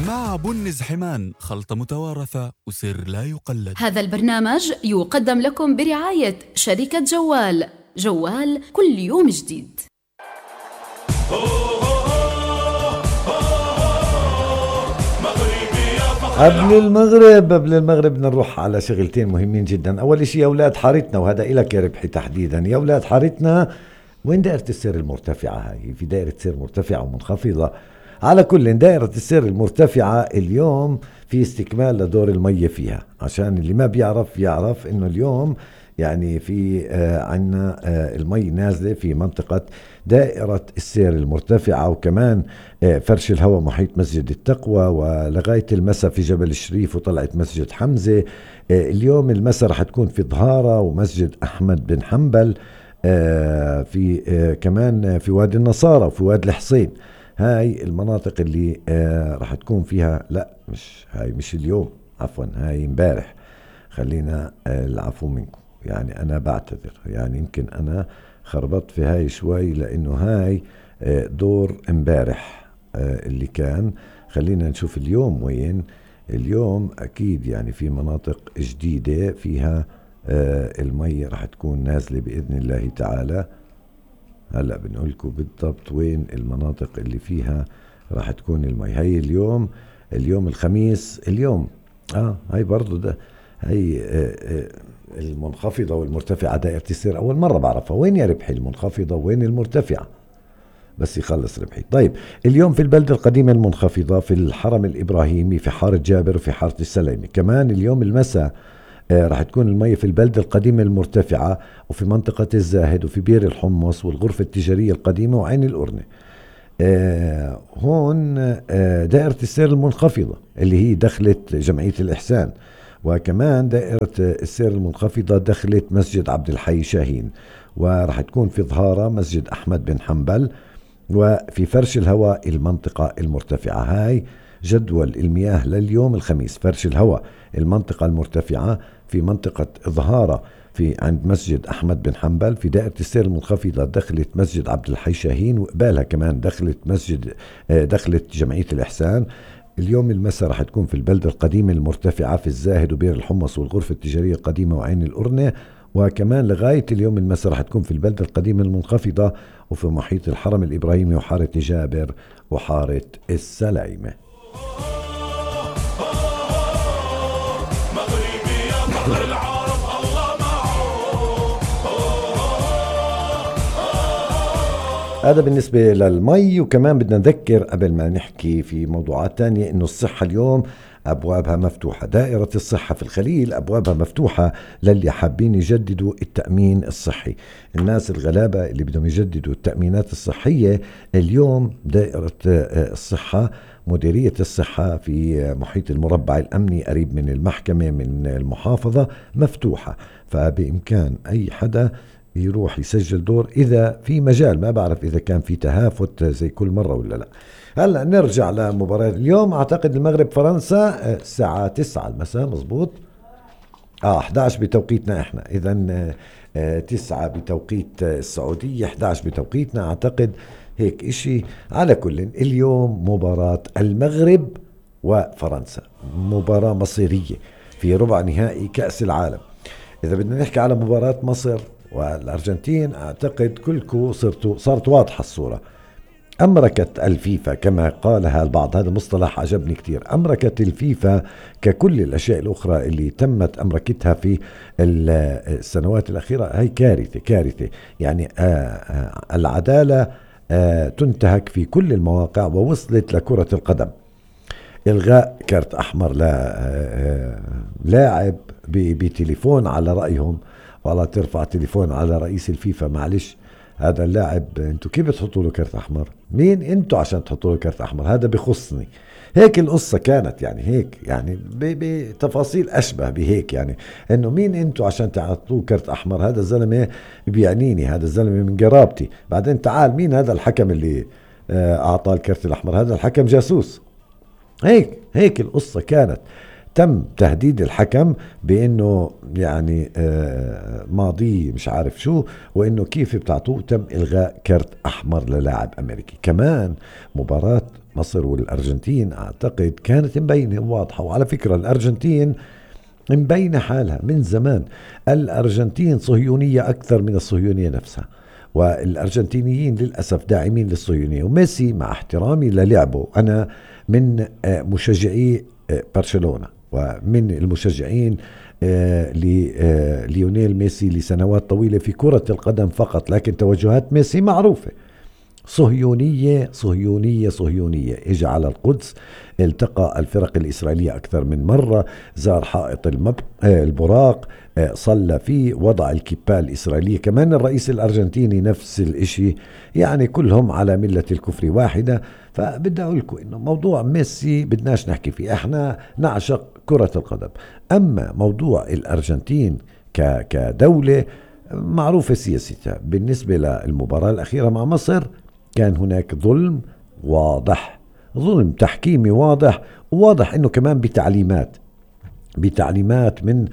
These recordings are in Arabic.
مع بن زحمان، خلطة متوارثة وسر لا يقلد. هذا البرنامج يقدم لكم برعاية شركة جوال. جوال كل يوم جديد. قبل المغرب بدنا نروح على شغلتين مهمين جدا. أول شيء يا أولاد حارتنا، وهذا إلك يا ربحي تحديدا. يا أولاد حارتنا وين دائرة السير المرتفعة؟ هاي في دائرة سير مرتفعة ومنخفضة. على كل دائرة السير المرتفعة اليوم في استكمال لدور المية فيها، عشان اللي ما يعرف إنه اليوم يعني في عنا المي نازلة في منطقة دائرة السير المرتفعة، وكمان فرش الهواء محيط مسجد التقوى، ولغاية المساء في جبل الشريف وطلعت مسجد حمزة. اليوم المساء رح تكون في ظهارة ومسجد أحمد بن حنبل، في كمان في وادي النصارى وفي وادي الحصين. هاي المناطق اللي رح تكون فيها، لا مش اليوم، عفوا هاي امبارح. خلينا العفو منكم، يعني أنا بعتذر، يعني يمكن أنا خربطت في هاي شوي، لأنه هاي دور امبارح اللي كان. خلينا نشوف اليوم وين. اليوم أكيد يعني في مناطق جديدة فيها المي رح تكون نازلة بإذن الله تعالى. هلأ بنقولكم بالضبط وين المناطق اللي فيها رح تكون المي. هاي اليوم الخميس. اليوم هاي برضو ده هاي المنخفضة والمرتفعة دائرة السير. أول مرة بعرفها. وين يا ربحي المنخفضة وين المرتفعة؟ بس يخلص ربحي. طيب اليوم في البلدة القديمة المنخفضة، في الحرم الإبراهيمي، في حارة جابر وفي حارة السليمة. كمان اليوم المساء راح تكون المية في البلدة القديمة المرتفعة، وفي منطقة الزاهد، وفي بير الحمص، والغرفة التجارية القديمة، وعين القرنة. هون دائرة السير المنخفضة اللي هي دخلت جمعية الإحسان، وكمان دائرة السير المنخفضة دخلت مسجد عبد الحي شاهين، وراح تكون في ظهارة مسجد أحمد بن حنبل، وفي فرش الهواء المنطقة المرتفعة. هاي جدول المياه لليوم الخميس. فرش الهواء المنطقة المرتفعة في منطقة ظهارة في عند مسجد أحمد بن حنبل. في دائرة السير المنخفضة دخلت مسجد عبد الحي شاهين، وقبالها كمان دخلت جمعية الإحسان. اليوم المساء رح تكون في البلدة القديمة المرتفعة، في الزاهد وبير الحمص والغرفة التجارية القديمة وعين القرنة. وكمان لغاية اليوم المساء رح تكون في البلدة القديمة المنخفضة، وفي محيط الحرم الإبراهيمي وحارة جابر وحارة السلايمة. هذا بالنسبة للمي. وكمان بدنا نذكر قبل ما نحكي في موضوعات تانية إنه الصحة اليوم أبوابها مفتوحة. دائرة الصحة في الخليل أبوابها مفتوحة للي حابين يجددوا التأمين الصحي. الناس الغلابة اللي بدهم يجددوا التأمينات الصحية، اليوم دائرة الصحة، مديرية الصحة في محيط المربع الأمني قريب من المحكمة من المحافظة مفتوحة، فبإمكان أي حدا يروح يسجل دور إذا في مجال. ما بعرف إذا كان في تهافت زي كل مرة ولا لا. هلأ نرجع لمباراة اليوم. أعتقد المغرب فرنسا الساعة 9 المساء، مزبوط. 11 بتوقيتنا إحنا، إذن 9 بتوقيت السعودية، 11 بتوقيتنا، أعتقد هيك إشي. على كل اليوم مباراة المغرب وفرنسا، مباراة مصيرية في ربع نهائي كأس العالم. إذا بدنا نحكي على مباراة مصر والأرجنتين، أعتقد كلكم صارت واضحة الصورة. أمركت الفيفا كما قالها البعض، هذا مصطلح عجبني كتير. أمركت الفيفا ككل الأشياء الأخرى اللي تمت أمركتها في السنوات الأخيرة. هاي كارثة يعني. العدالة تنتهك في كل المواقع، ووصلت لكرة القدم. إلغاء كارت أحمر لاعب بتليفون على رأيهم، والله ترفع تليفون على رئيس الفيفا، معلش هذا اللاعب انتوا كيف بتحطوا له كارت احمر؟ مين انتوا عشان تحطوا له كارت احمر؟ هذا بخصني. هيك القصة كانت، يعني هيك، يعني بتفاصيل اشبه بهيك، يعني انه مين انتوا عشان تعطوه كارت احمر؟ هذا الزلمة بيعنيني، هذا الزلمة من قرابتي. بعدين تعال، مين هذا الحكم اللي اعطاه الكارت الاحمر؟ هذا الحكم جاسوس. هيك القصة كانت. تم تهديد الحكم بأنه يعني ماضي مش عارف شو، وأنه كيف بتعطوه. تم إلغاء كرت أحمر للاعب أمريكي. كمان مباراة مصر والأرجنتين أعتقد كانت مبينة واضحة. وعلى فكرة الأرجنتين مبينة حالها من زمان. الأرجنتين صهيونية أكثر من الصهيونية نفسها، والأرجنتينيين للأسف داعمين للصهيونية. وميسي مع احترامي للعبه، أنا من مشجعي برشلونة ومن المشجعين ليونيل ميسي لسنوات طويلة في كرة القدم فقط، لكن توجهات ميسي معروفة، صهيونية صهيونية صهيونية. إجا على القدس، التقى الفرق الإسرائيلية أكثر من مرة، زار حائط البراق، صلى فيه، وضع الكبال الإسرائيلية. كمان الرئيس الأرجنتيني نفس الإشي، يعني كلهم على ملة الكفر واحدة. فبدي أقول لكم إنه موضوع ميسي بدناش نحكي فيه، إحنا نعشق كرة القدم. أما موضوع الأرجنتين كدولة معروفة سياستها. بالنسبة للمباراة الأخيرة مع مصر كان هناك ظلم واضح، ظلم تحكيمي واضح، وواضح انه كمان بتعليمات من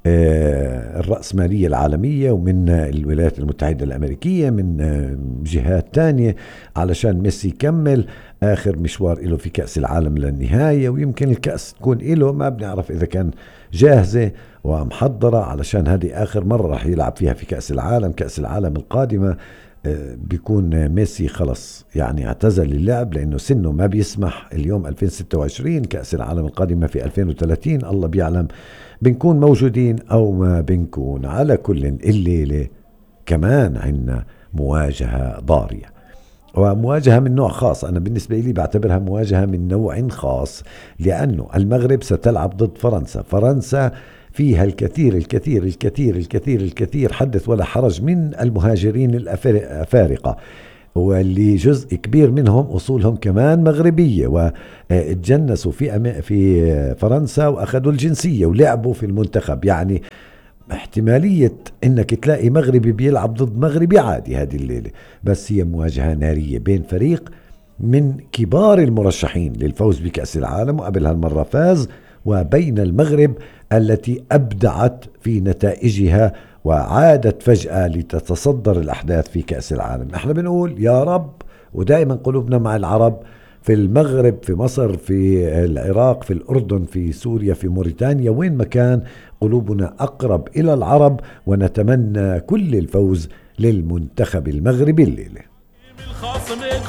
الرأسمالية العالمية ومن الولايات المتحدة الأمريكية، من جهات تانية، علشان ميسي يكمل آخر مشوار له في كأس العالم للنهاية. ويمكن الكأس تكون له، ما بنعرف إذا كان جاهزة ومحضرة، علشان هذه آخر مرة راح يلعب فيها في كأس العالم. كأس العالم القادمة بيكون ميسي خلص يعني اعتزل اللعب، لأنه سنه ما بيسمح. اليوم 2026، كأس العالم القادمة في 2030، الله بيعلم بنكون موجودين أو ما بنكون. على كل الليلة كمان عنا مواجهة ضارية، ومواجهة من نوع خاص. أنا بالنسبة لي بعتبرها مواجهة من نوع خاص، لأنه المغرب ستلعب ضد فرنسا. فرنسا فيها الكثير الكثير الكثير الكثير الكثير، حدث ولا حرج، من المهاجرين الأفارقة، واللي جزء كبير منهم أصولهم كمان مغربية، واتجنسوا في فرنسا وأخذوا الجنسية ولعبوا في المنتخب. يعني احتمالية انك تلاقي مغربي بيلعب ضد مغربي عادي هذه الليلة. بس هي مواجهة نارية بين فريق من كبار المرشحين للفوز بكأس العالم وقبل هالمرة فاز، وبين المغرب التي أبدعت في نتائجها وعادت فجأة لتتصدر الأحداث في كأس العالم. احنا بنقول يا رب، ودائما قلوبنا مع العرب، في المغرب، في مصر، في العراق، في الأردن، في سوريا، في موريتانيا، وين مكان قلوبنا أقرب إلى العرب، ونتمنى كل الفوز للمنتخب المغربي الليلة.